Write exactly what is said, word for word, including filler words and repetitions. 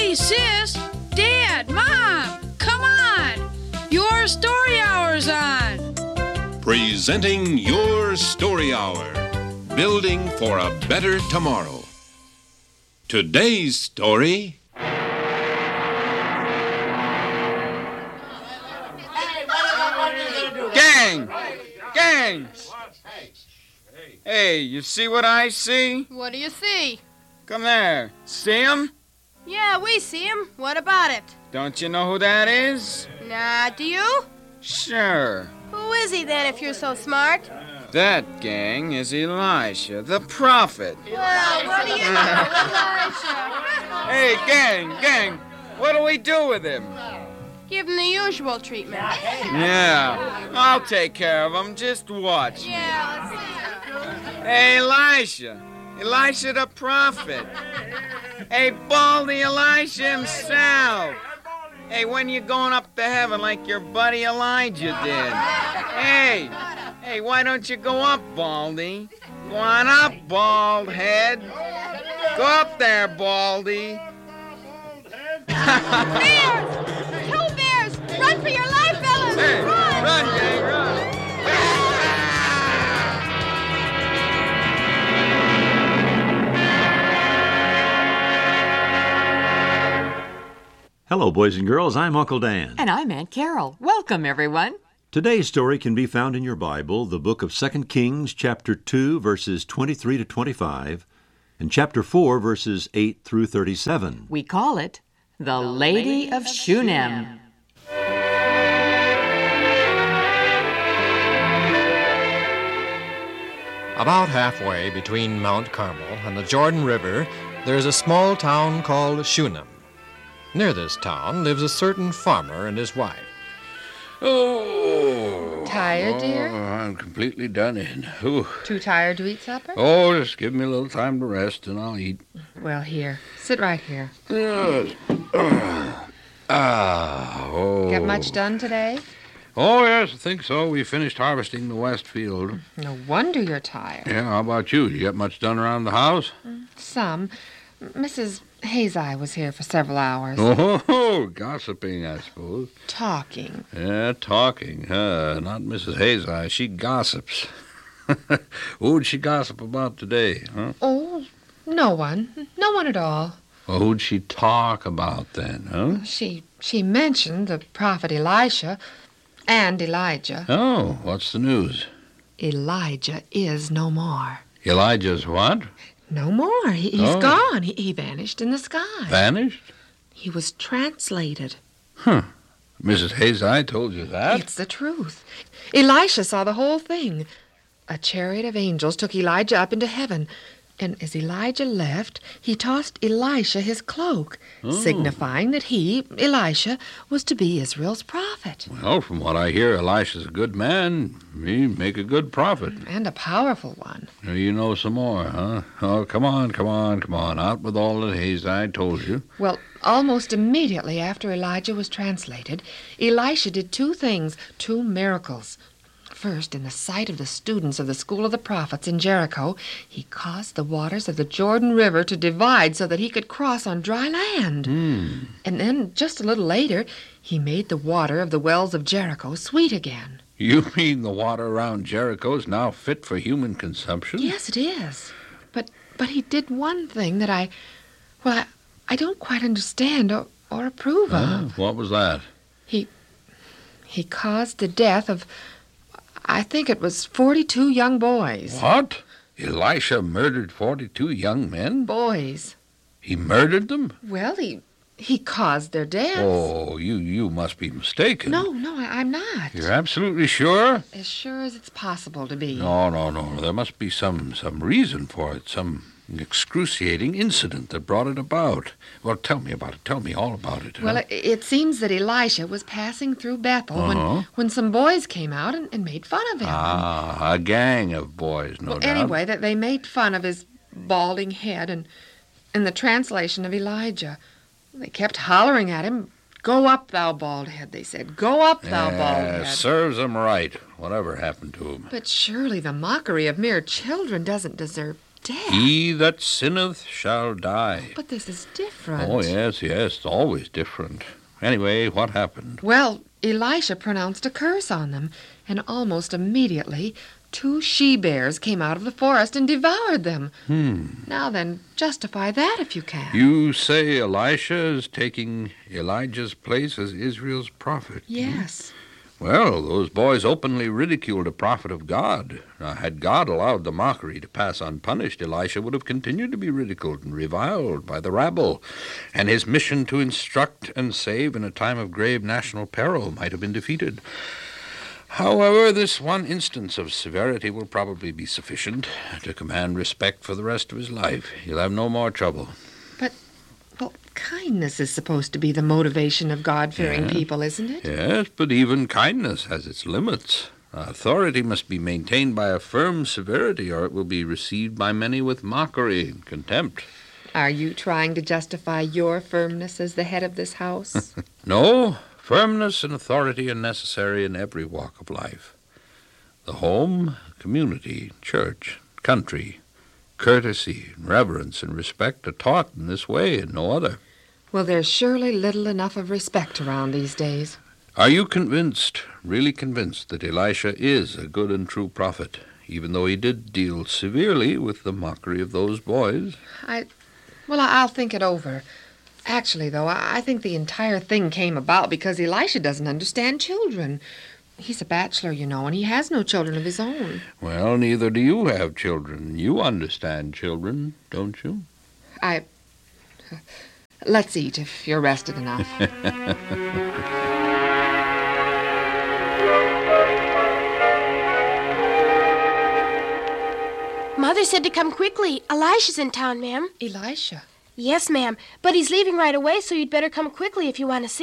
Hey, sis, Dad, Mom, come on. Your Story Hour's on. Presenting Your Story Hour. Building for a better tomorrow. Today's story... Gang! Gang! Hey, you see what I see? What do you see? Come there. See him? Yeah, we see him. What about it? Don't you know who that is? Nah, do you? Sure. Who is he then, if you're so smart? That, gang, is Elisha, the prophet. Well, what do you know, Elisha? Hey, gang, gang, what'll we do with him? Give him the usual treatment. Yeah, I'll take care of him. Just watch. Yeah, let's see. Hey, Elisha. Elisha the prophet. Hey, Baldy Elisha himself. Hey, when you going up to heaven like your buddy Elijah did? Hey, hey, why don't you go up, Baldy? Go on up, bald head. Go up there, Baldy. Bears! Two bears! Run for your life, fellas! Hey, run! run, gang, run. Hello, boys and girls. I'm Uncle Dan. And I'm Aunt Carol. Welcome, everyone. Today's story can be found in your Bible, the book of Second Kings, chapter two, verses twenty-three to twenty-five, and chapter four, verses eight through thirty-seven. We call it The, the Lady, Lady of Shunem. About halfway between Mount Carmel and the Jordan River, there is a small town called Shunem. Near this town lives a certain farmer and his wife. Oh. Tired, dear? Oh, I'm completely done in. Ooh. Too tired to eat supper? Oh, just give me a little time to rest and I'll eat. Well, here. Sit right here. Yes. Ah, oh. Get much done today? Oh, yes, I think so. We finished harvesting the west field. No wonder you're tired. Yeah, how about you? Did you get much done around the house? Some. Missus Hazai was here for several hours. Oh, gossiping, I suppose. Talking. Yeah, talking. Uh, not Missus Hazai. She gossips. Who'd she gossip about today, huh? Oh, no one. No one at all. Well, who'd she talk about then, huh? She, she mentioned the prophet Elisha and Elijah. Oh, what's the news? Elijah is no more. Elijah's what? No more. He, he's oh. gone. He, he vanished in the sky. Vanished? He was translated. Huh. Missus Hazai told you that? It's the truth. Elisha saw the whole thing. A chariot of angels took Elijah up into heaven, and as Elijah left, he tossed Elisha his cloak, oh. signifying that he, Elisha, was to be Israel's prophet. Well, from what I hear, Elisha's a good man. He'd make a good prophet. And a powerful one. You know some more, huh? Oh, come on, come on, come on. Out with all the Hazai told you. Well, almost immediately after Elijah was translated, Elisha did two things, two miracles. First, in the sight of the students of the School of the Prophets in Jericho, he caused the waters of the Jordan River to divide so that he could cross on dry land. Mm. And then, just a little later, he made the water of the wells of Jericho sweet again. You mean the water around Jericho is now fit for human consumption? Yes, it is. But but he did one thing that I, well, I, I don't quite understand or, or approve uh, of. What was that? He, he caused the death of... I think it was forty-two young boys. What? Elisha murdered forty-two young men? Boys. He murdered them? Well, he he caused their deaths. Oh, you, you must be mistaken. No, no, I, I'm not. You're absolutely sure? As sure as it's possible to be. No, no, no. There must be some, some reason for it, some excruciating incident that brought it about. Well, tell me about it. Tell me all about it. Well, huh? it, it seems that Elisha was passing through Bethel uh-huh. when, when some boys came out and, and made fun of him. Ah, a gang of boys, no well, doubt. Anyway, that they made fun of his balding head and, and the translation of Elijah. They kept hollering at him, "Go up, thou bald head," they said. "Go up, thou uh, bald head." Serves them right, whatever happened to him. But surely the mockery of mere children doesn't deserve Dad. He that sinneth shall die. But this is different. Oh, yes, yes, it's always different. Anyway, what happened? Well, Elisha pronounced a curse on them, and almost immediately, two she-bears came out of the forest and devoured them. Hmm. Now then, justify that if you can. You say Elisha is taking Elijah's place as Israel's prophet? Yes. Well, those boys openly ridiculed a prophet of God. Now, had God allowed the mockery to pass unpunished, Elisha would have continued to be ridiculed and reviled by the rabble, and his mission to instruct and save in a time of grave national peril might have been defeated. However, this one instance of severity will probably be sufficient to command respect for the rest of his life. He'll have no more trouble. But, well, kindness is supposed to be the motivation of God-fearing Yeah. people, isn't it? Yes, but even kindness has its limits. Authority must be maintained by a firm severity, or it will be received by many with mockery and contempt. Are you trying to justify your firmness as the head of this house? No, firmness and authority are necessary in every walk of life. The home, community, church, country, courtesy, reverence, and respect are taught in this way and no other. Well, there's surely little enough of respect around these days. Are you convinced, really convinced, that Elisha is a good and true prophet, even though he did deal severely with the mockery of those boys? I, well, I- I'll think it over. Actually, though, I I think the entire thing came about because Elisha doesn't understand children. He's a bachelor, you know, and he has no children of his own. Well, neither do you have children. You understand children, don't you? I... Let's eat if you're rested enough. Mother said to come quickly. Elisha's in town, ma'am. Elisha? Yes, ma'am. But he's leaving right away, so you'd better come quickly if you want to see